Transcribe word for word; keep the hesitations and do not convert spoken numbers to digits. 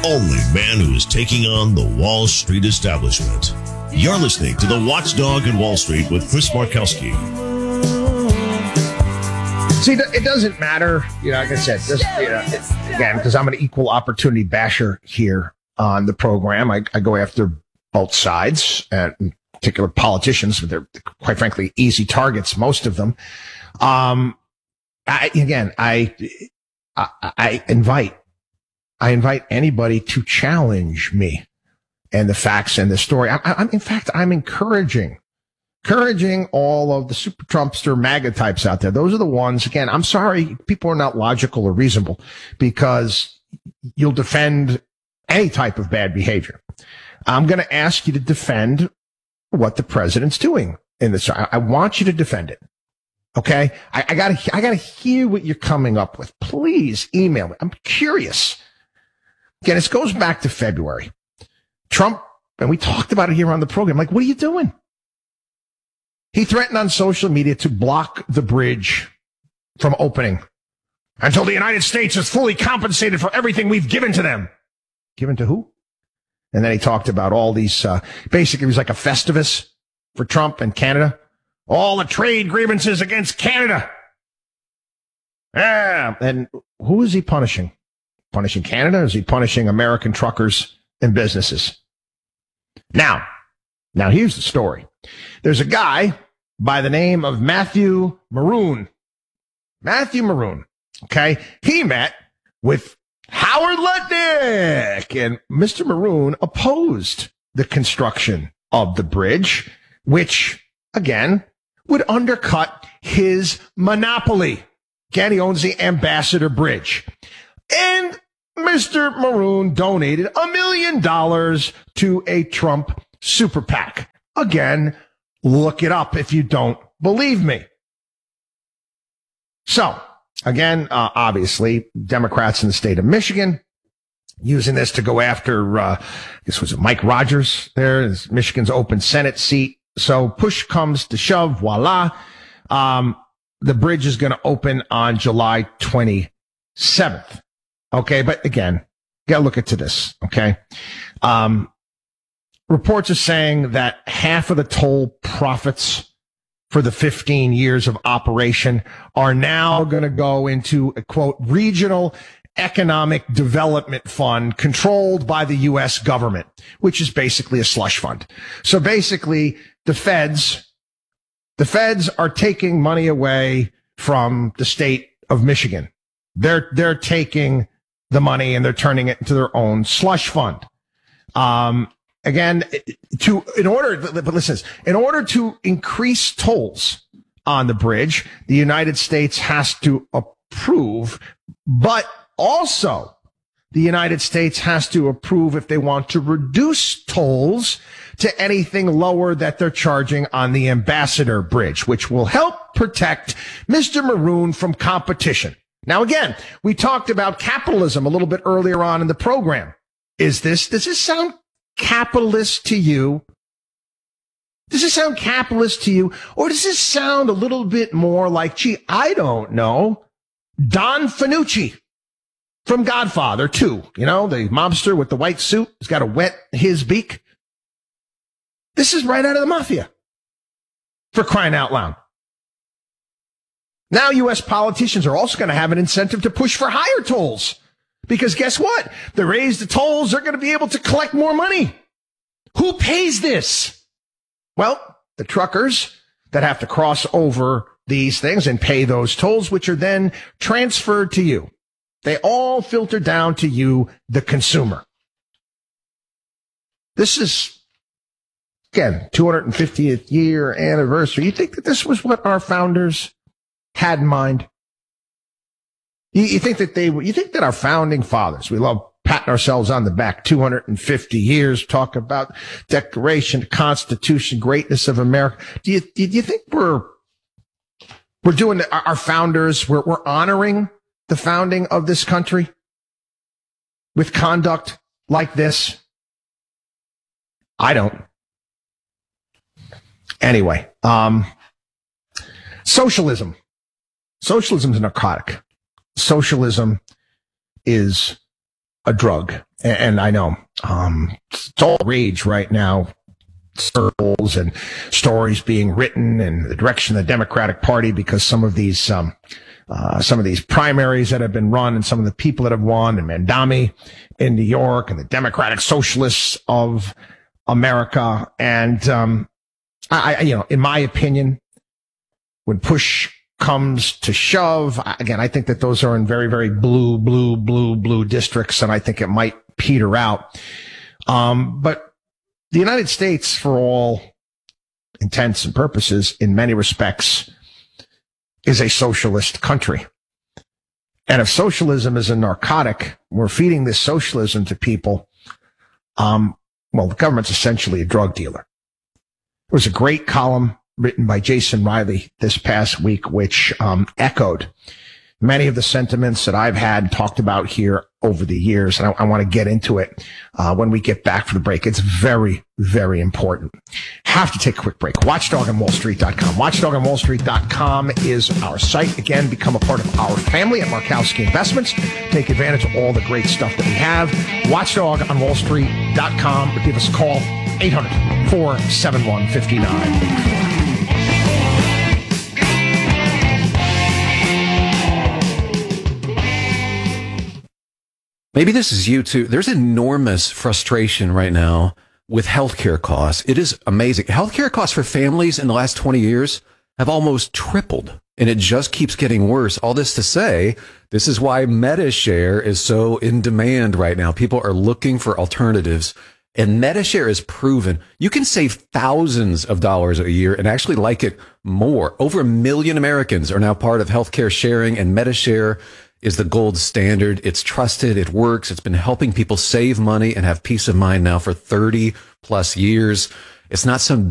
only man who is taking on the Wall Street establishment. You're listening to The Watchdog in Wall Street with Chris Markowski. See, it doesn't matter, you know, like I said, just, you know, again, because I'm an equal opportunity basher here on the program. I, I go after both sides, and in particular politicians. They're, quite frankly, easy targets, most of them. Um, I, again, I, I, I invite, I invite anybody to challenge me and the facts and the story. I, I'm, in fact, I'm encouraging, encouraging all of the super Trumpster MAGA types out there. Those are the ones, again, I'm sorry, people are not logical or reasonable because you'll defend any type of bad behavior. I'm going to ask you to defend what the president's doing in this. I, I want you to defend it. Okay. I, I gotta, I gotta hear what you're coming up with. Please email me. I'm curious. Again, this goes back to February. Trump, and we talked about it here on the program. Like, what are you doing? He threatened on social media to block the bridge from opening until the United States is fully compensated for everything we've given to them. Given to who? And then he talked about all these, uh, basically it was like a Festivus for Trump and Canada. All the trade grievances against Canada. Ah, and who is he punishing? Punishing Canada? Or is he punishing American truckers and businesses? Now, now here's the story. There's a guy by the name of Matthew Maroon. Matthew Maroon. Okay. He met with Howard Lutnick, and Mister Maroon opposed the construction of the bridge, which, again, would undercut his monopoly. Again, he owns the Ambassador Bridge. And Mister Maroon donated a million dollars to a Trump super PAC. Again, look it up if you don't believe me. So, again, uh, obviously, Democrats in the state of Michigan using this to go after, uh, this was Mike Rogers there, is Michigan's open Senate seat. So push comes to shove, voila. Um, the bridge is going to open on July twenty-seventh. Okay. But again, gotta look into this. Okay. Um, reports are saying that half of the toll profits for the fifteen years of operation are now going to go into a quote regional economic development fund controlled by the U S government, which is basically a slush fund. So basically the feds, the feds are taking money away from the state of Michigan. They're, they're taking the money and they're turning it into their own slush fund. Um, again, to, in order, but listen, in order to increase tolls on the bridge, the United States has to approve, but also the United States has to approve if they want to reduce tolls to anything lower that they're charging on the Ambassador Bridge, which will help protect Mister Maroon from competition. Now, again, we talked about capitalism a little bit earlier on in the program. Is this, does this sound capitalist to you? Does this sound capitalist to you? Or does this sound a little bit more like, gee, I don't know, Don Fanucci from Godfather two, you know, the mobster with the white suit who's got to wet his beak. This is right out of the mafia, for crying out loud. Now U S politicians are also going to have an incentive to push for higher tolls. Because guess what? They raise the tolls, they're going to be able to collect more money. Who pays this? Well, the truckers that have to cross over these things and pay those tolls, which are then transferred to you. They all filter down to you, the consumer. This is, again, two hundred fiftieth year anniversary. You think that this was what our founders had in mind? You, you think that they, you think that our founding fathers, we love patting ourselves on the back, two hundred fifty years, talk about Declaration, Constitution, greatness of America. Do you, do you think we're, we're doing the, our founders, we're, we're honoring the founding of this country with conduct like this? I don't. Anyway, um, socialism. Socialism is a narcotic. Socialism is a drug. And, and I know, um, it's all rage right now. Circles and stories being written in the direction of the Democratic Party because some of these, um, uh, some of these primaries that have been run and some of the people that have won, and Mandami in New York and the Democratic Socialists of America. And, um, I, I, you know, in my opinion, when push comes to shove, again, I think that those are in very, very blue, blue, blue, blue districts. And I think it might peter out. Um, but the United States, for all intents and purposes, in many respects, is a socialist country. And if socialism is a narcotic, we're feeding this socialism to people. Um, well, the government's essentially a drug dealer. There was a great column written by Jason Riley this past week, which um, echoed many of the sentiments that I've had talked about here over the years. And I, I want to get into it uh, when we get back for the break. It's very, very important. Have to take a quick break. watchdog on wall street dot com. watchdog on wall street dot com is our site. Again, become a part of our family at Markowski Investments. Take advantage of all the great stuff that we have. watchdog on wall street dot com. Give us a call, eight hundred, four seven one, five nine eight four. Maybe this is you too. There's enormous frustration right now with healthcare costs. It is amazing. Healthcare costs for families in the last twenty years have almost tripled, and it just keeps getting worse. All this to say, this is why MediShare is so in demand right now. People are looking for alternatives, and MediShare is proven. You can save thousands of dollars a year and actually like it more. Over a million Americans are now part of healthcare sharing, and MediShare is the gold standard. It's trusted. It works. It's been helping people save money and have peace of mind now for thirty plus years. It's not some